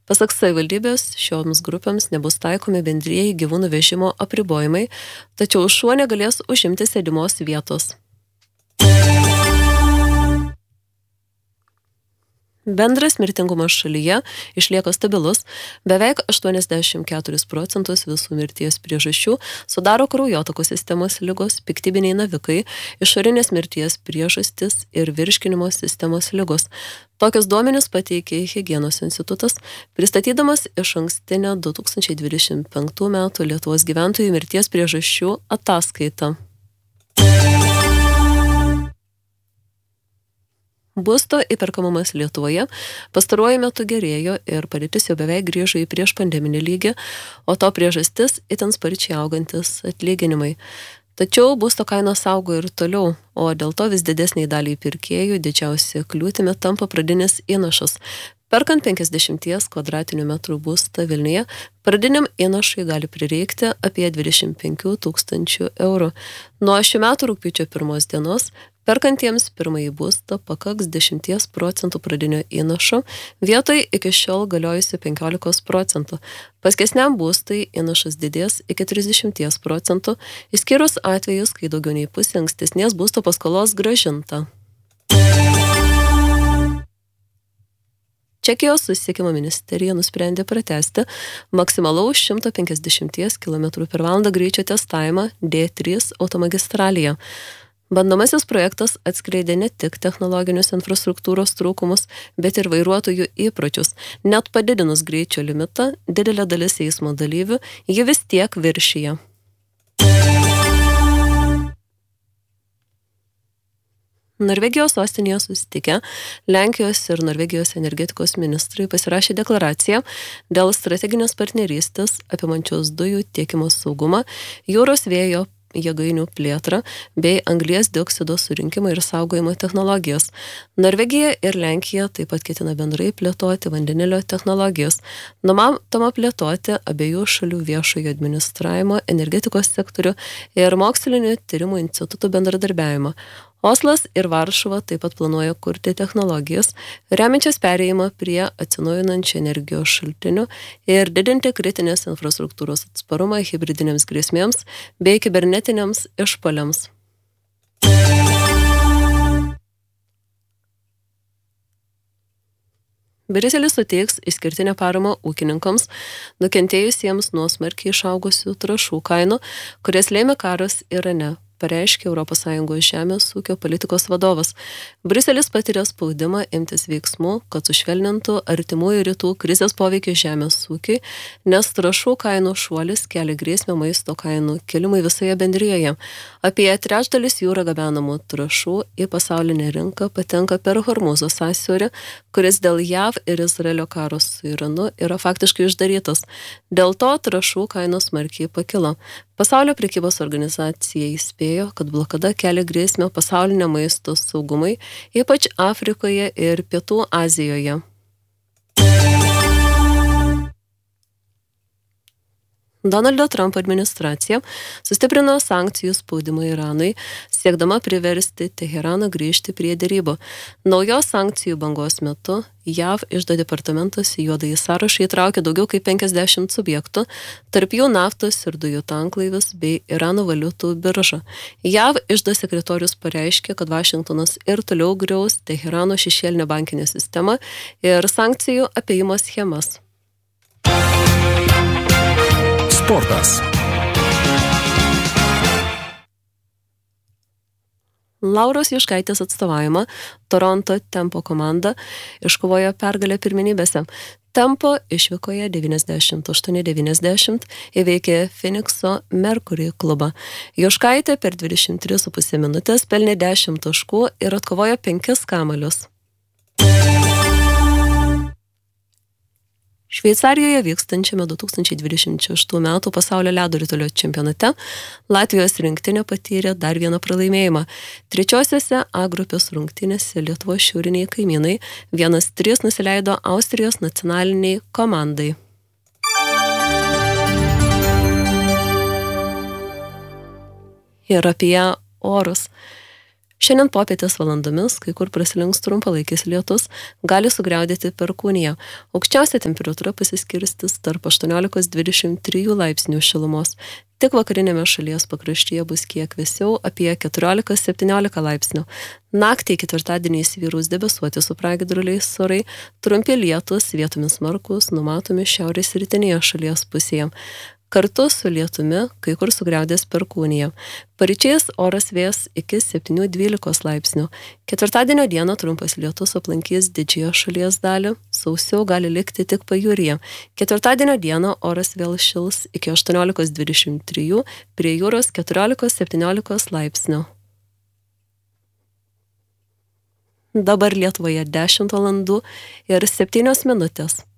Pasak savivaldybės, šioms grupėms nebus taikomi bendrieji gyvūnų vežimo apribojimai, tačiau šuo negalės užimti sėdimos vietos. Bendras mirtingumas šalyje išlieka stabilus, beveik 84% visų mirties priežasčių sudaro kraujotakos sistemos ligos, piktybiniai navikai, išorinės mirties priežastis ir virškinimo sistemos ligos. Tokius duomenis pateikė Higienos institutas, pristatydamas išankstinę 2025 m. Lietuvos gyventojų mirties priežasčių ataskaitą. Būsto įperkamumas Lietuvoje pastaruoju metu gerėjo ir padėtis jau beveik grįžo į prieš pandeminį lygį, o to priežastis itin sparčiai augantis atlyginimai. Tačiau būsto kainos augo ir toliau, o dėl to vis didesniai daliai pirkėjų didžiausia kliūtimi tampa pradinis įnašas. Perkant 50 kvadratinių metrų būstą Vilniuje, pradiniam įnašui gali prireikti apie 25 000 eurų. Nuo šių metų rugpjūčio 1 dienos perkantiems pirmąjį būstą pakaks 10% pradinio įnašo, vietoj iki šiol galiojusi 15%. Paskesniam būstui įnašas didės iki 30%, išskyrus atvejus, kai daugiau nei pusė ankstesnės būsto paskolos grąžinta. Čekijos susisiekimo ministerija nusprendė pratęsti maksimalaus 150 km/h greičio testavimą D3 automagistralėje. Bandomasis projektas atskleidė ne tik technologinius infrastruktūros trūkumus, bet ir vairuotojų įpročius. Net padidinus greičio limitą, didelė dalis eismo dalyvių jį vis tiek viršija. Norvegijos sostinėje susitikę Lenkijos ir Norvegijos energetikos ministrai pasirašė deklaraciją dėl strateginės partnerystės apimančios dujų tiekimo saugumą, jūros vėjo jėgainių plėtrą bei anglies dioksido surinkimą ir saugojimo technologijas. Norvegija ir Lenkija taip pat ketina bendrai plėtoti vandenilio technologijas. Numatoma plėtoti abiejų šalių viešojo administravimo, energetikos sektorių ir mokslinių tyrimų institutų bendradarbiavimą. Oslas ir Varšuva taip pat planuoja kurti technologijas, remiančias perėjimą prie atsinaujinančių energijos šaltinių ir didinti kritinės infrastruktūros atsparumą hibridinėms grėsmėms bei kibernetiniams išpuoliams. Briuselis suteiks išskirtinę paramą ūkininkams, nukentėjusiems nuo smarkiai išaugusių trąšų kainų, kurias lėmė karas Irane, pareiškė ES žemės ūkio politikos vadovas. Briuselis patiria spaudimą imtis veiksmų, kad sušvelnintų artimųjų rytų krizės poveikį žemės ūkiui, nes trąšų kainų šuolis kelia grėsmę maisto kainų kilimui visoje bendrijoje. Apie trečdalis jūra gabenamų trąšų į pasaulinę rinką patenka per Hormūzo sąsiaurį, kuris dėl JAV ir Izraelio karo su Iranu yra faktiškai uždarytas. Dėl to trąšų kainos smarkiai pakilo. Pasaulio prekybos organizacija įspėjo, kad blokada kelia grėsmę pasauliniam maisto saugumui, ypač Afrikoje ir Pietų Azijoje. Donaldo Trumpo administracija sustiprino sankcijų spaudimą Iranui, siekdama priversti Teheraną grįžti prie derybų. Naujos sankcijų bangos metu JAV iždo departamentas į juodąjį sąrašą įtraukė daugiau kaip 50 subjektų, tarp jų naftos ir dujų tanklaivis bei Irano valiutų birža. JAV iždo sekretorius pareiškė, kad Vašingtonas ir toliau griaus Teherano šešėlinę bankinę sistemą ir sankcijų apėjimo schemas. Sportas. Lauros Juškaitės atstovaujama Toronto Tempo komanda iškovojo pergalę pirmenybėse. Tempo išvykoje 98-90 įveikė Phoenixo Mercury klubą. Juškaitė per 23,5 minutės pelnė 10 taškų ir atkovojo 5 kamuolius. Šveicarijoje vykstančiame 2026 m. pasaulio ledo ritulio čempionate Latvijos rinktinė patyrė dar vieną pralaimėjimą. Trečiosiose A grupės rungtynėse Lietuvos šiauriniai kaimynai 1-3 nusileido Austrijos nacionaliniai komandai. Ir apie orus. Šiandien popietės valandomis, kai kur prasilenks trumpalaikis lietus, gali sugriaudėti Perkūniją. Aukščiausia temperatūra pasiskirstys tarp 18-23 laipsnių šilumos. Tik vakarinėme šalies pakraštyje bus kiek vėsiau, apie 14-17 laipsnių. Naktį ketvirtadienį įsivyraus debesuoti su pragiedruliais orai, trumpi lietus, vietomis smarkūs, numatomi šiaurės rytinėje šalies pusėje. Kartu su lietumi kai kur sugriaudės Perkūnija. Paryčiais oras vės iki 7-12 laipsnių. Ketvirtadienio dieną trumpas lietus aplankys didžiąją šalies dalį, sausiau gali likti tik pajūryje. Ketvirtadienio dieną oras vėl šils iki 18-23, prie jūros 14-17 laipsnių. Dabar Lietuvoje 10 valandų ir 7 minutės.